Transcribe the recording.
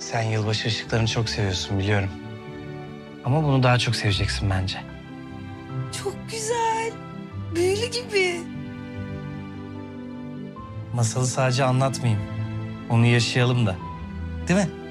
Sen yılbaşı ışıklarını çok seviyorsun biliyorum. Ama bunu daha çok seveceksin bence. Çok güzel. Büyülü gibi. Masalı sadece anlatmayayım. Onu yaşayalım da. Değil mi?